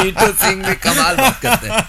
नीटू सिंह भी कमाल बात करते हैं।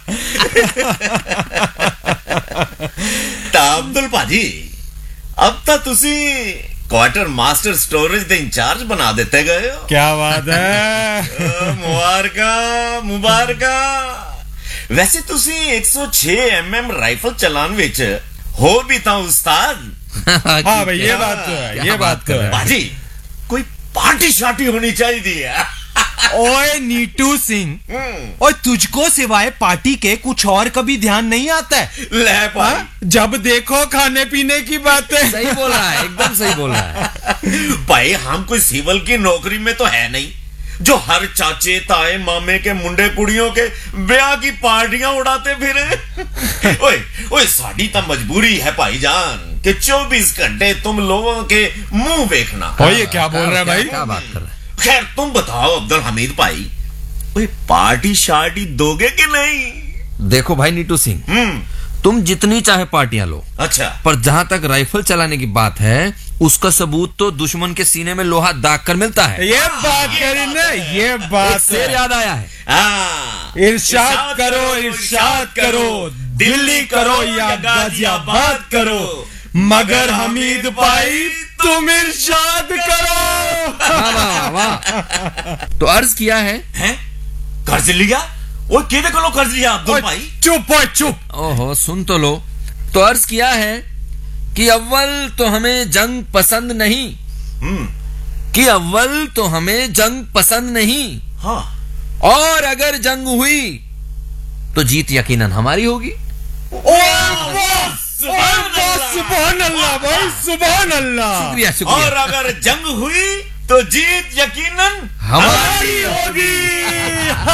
अब्दुल भाजी, अब तो तुसी क्वार्टर मास्टर स्टोरेज दे इंचार्ज बना देते गए हो। क्या बात है। मुबारका। वैसे तुसी 106 mm राइफल चलान विच हो भी ता उस्ताद। हाँ भाई, ये बात तो है, ये बात तो है। भाजी, कोई पार्टी शार्टी होनी चाहिए। ओए नीटू सिंह, और तुझको सिवाय पार्टी के कुछ और कभी ध्यान नहीं आता है? ले भाई, जब देखो खाने पीने की बातें। सही बोल रहा है, एकदम सही बोल रहा है। भाई हम कोई सिविल की नौकरी में तो है नहीं जो हर चाचे ताए मामे के मुंडे कुड़ियों के ब्याह की पार्टियां उड़ाते फिरे। ओए ओए, साड़ी तो मजबूरी है भाईजान कि 24 घंटे तुम लोगों के मुंह देखना। ये क्या बोल रहा है भाई? क्या बात कर रहा है? खैर तुम बताओ अब्दुल हमीद भाई, ओए पार्टी शार्टी दोगे कि नहीं? देखो भाई नीटू सिंह, तुम जितनी चाहे पार्टियां लो, अच्छा, पर जहां तक राइफल चलाने की बात है, उसका सबूत तो दुश्मन के सीने में लोहा दाग कर मिलता है। ये बात करी ना, ये बात से याद आया है। इरशाद करो, इरशाद करो, दिल्ली करो या गाजियाबाद करो, मगर हमीद भाई तुम इरशाद करो। वाह वाह वाह। तो अर्ज किया है, कर्ज लिया? वो किधर को कर्ज लिया अब्दुल भाई? चुप ओए चुप। ओहो सुन तो लो। तो अर्ज किया है कि अव्वल तो हमें जंग पसंद नहीं, कि अव्वल तो हमें जंग पसंद नहीं, हाँ, और अगर जंग हुई तो जीत यकीनन हमारी होगी। सुभान अल्लाह भाई, सुभान अल्लाह। शुक्रिया शुक्रिया। और अगर जंग हुई तो जीत यकीनन हमारी होगी।